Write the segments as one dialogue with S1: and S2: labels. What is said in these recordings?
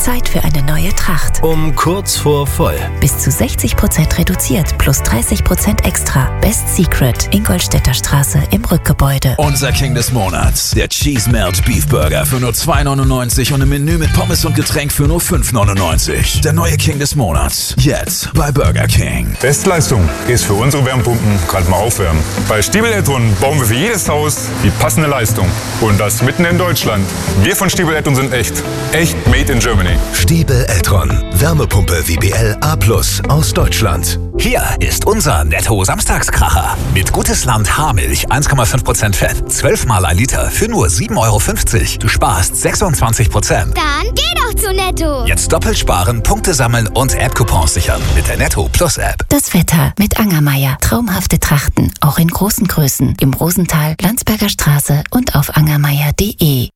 S1: Zeit für eine neue Tracht.
S2: Um kurz vor voll.
S1: Bis zu 60% reduziert, plus 30% extra. Best Secret, Ingolstädter Straße im Rückgebäude.
S3: Unser King des Monats, der Cheese Melt Beef Burger für nur 2,99 und ein Menü mit Pommes und Getränk für nur 5,99. Der neue King des Monats, jetzt bei Burger King.
S4: Bestleistung ist für unsere Wärmepumpen gerade mal aufwärmen. Bei Stiebel Eltron bauen wir für jedes Haus die passende Leistung. Und das mitten in Deutschland. Wir von Stiebel Eltron sind echt. Echt made in Germany.
S2: Stiebel Eltron. Wärmepumpe WBL A+ aus Deutschland.
S3: Hier ist unser Netto-Samstagskracher. Mit Gutes Land Haarmilch, 1,5% Fett, 12 mal ein Liter für nur 7,50 €. Du sparst 26%.
S5: Dann geh doch zu Netto.
S3: Jetzt doppelt sparen, Punkte sammeln und App-Coupons sichern mit der Netto Plus App.
S1: Das Wetter mit Angermeier. Traumhafte Trachten, auch in großen Größen. Im Rosental, Landsberger Straße und auf angermeier.de.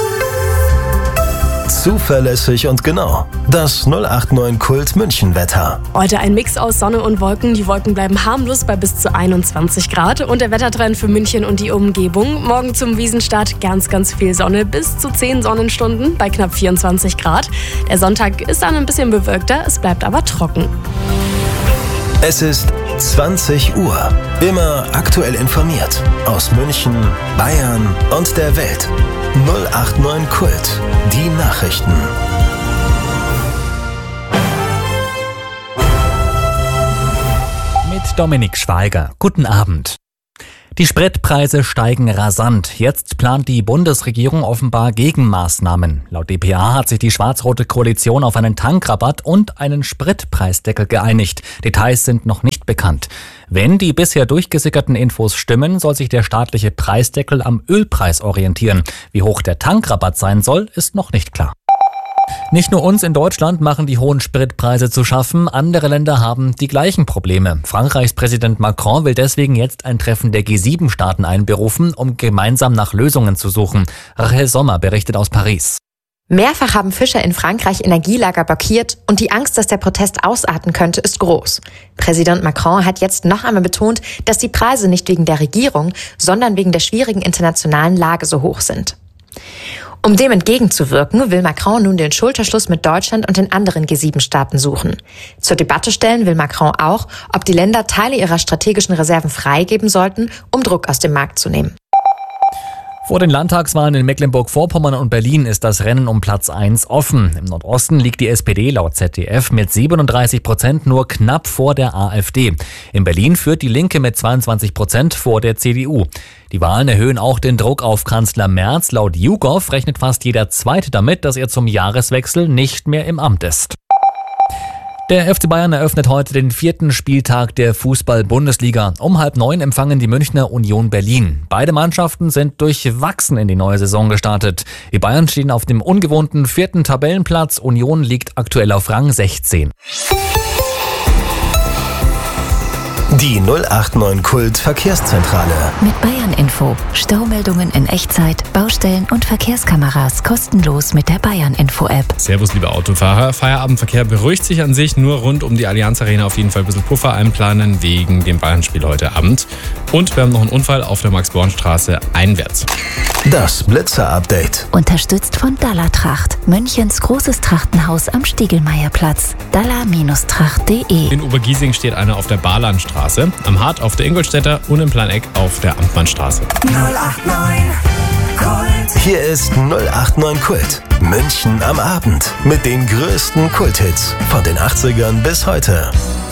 S2: Zuverlässig und genau. Das 089 Kult München Wetter.
S6: Heute ein Mix aus Sonne und Wolken. Die Wolken bleiben harmlos bei bis zu 21 Grad. Und der Wettertrend für München und die Umgebung. Morgen zum Wiesenstart ganz viel Sonne. Bis zu 10 Sonnenstunden bei knapp 24 Grad. Der Sonntag ist dann ein bisschen bewölkter. Es bleibt aber trocken.
S2: Es ist 20 Uhr. Immer aktuell informiert. Aus München, Bayern und der Welt. 089 Kult. Die Nachrichten.
S7: Mit Dominik Schweiger. Guten Abend. Die Spritpreise steigen rasant. Jetzt plant die Bundesregierung offenbar Gegenmaßnahmen. Laut dpa hat sich die schwarz-rote Koalition auf einen Tankrabatt und einen Spritpreisdeckel geeinigt. Details sind noch nicht bekannt. Wenn die bisher durchgesickerten Infos stimmen, soll sich der staatliche Preisdeckel am Ölpreis orientieren. Wie hoch der Tankrabatt sein soll, ist noch nicht klar. Nicht nur uns in Deutschland machen die hohen Spritpreise zu schaffen, andere Länder haben die gleichen Probleme. Frankreichs Präsident Macron will deswegen jetzt ein Treffen der G7-Staaten einberufen, um gemeinsam nach Lösungen zu suchen. Rachel Sommer berichtet aus Paris.
S8: Mehrfach haben Fischer in Frankreich Energielager blockiert und die Angst, dass der Protest ausarten könnte, ist groß. Präsident Macron hat jetzt noch einmal betont, dass die Preise nicht wegen der Regierung, sondern wegen der schwierigen internationalen Lage so hoch sind. Um dem entgegenzuwirken, will Macron nun den Schulterschluss mit Deutschland und den anderen G7-Staaten suchen. Zur Debatte stellen will Macron auch, ob die Länder Teile ihrer strategischen Reserven freigeben sollten, um Druck aus dem Markt zu nehmen.
S7: Vor den Landtagswahlen in Mecklenburg-Vorpommern und Berlin ist das Rennen um Platz 1 offen. Im Nordosten liegt die SPD laut ZDF mit 37% nur knapp vor der AfD. In Berlin führt die Linke mit 22% vor der CDU. Die Wahlen erhöhen auch den Druck auf Kanzler Merz. Laut YouGov rechnet fast jeder Zweite damit, dass er zum Jahreswechsel nicht mehr im Amt ist. Der FC Bayern eröffnet heute den 4. Spieltag der Fußball-Bundesliga. Um 8:30 empfangen die Münchner Union Berlin. Beide Mannschaften sind durchwachsen in die neue Saison gestartet. Die Bayern stehen auf dem ungewohnten 4. Tabellenplatz. Union liegt aktuell auf Rang 16.
S2: Die 089 Kult Verkehrszentrale.
S1: Mit Bayern Info. Staumeldungen in Echtzeit, Baustellen und Verkehrskameras kostenlos mit der Bayern Info App.
S9: Servus, liebe Autofahrer. Feierabendverkehr beruhigt sich an sich, nur rund um die Allianz Arena auf jeden Fall ein bisschen Puffer einplanen wegen dem Bayern-Spiel heute Abend. Und wir haben noch einen Unfall auf der Max-Born-Straße einwärts.
S2: Das Blitzer-Update.
S1: Unterstützt von Dalla Tracht. Münchens großes Trachtenhaus am Stiegelmeierplatz. dalla-tracht.de.
S9: In Obergiesing steht einer auf der Barlandstraße, am Hart auf der Ingolstädter und im Planeck auf der Amtmannstraße.
S2: 089 Kult. Hier ist 089 Kult. München am Abend. Mit den größten Kulthits von den 80ern bis heute.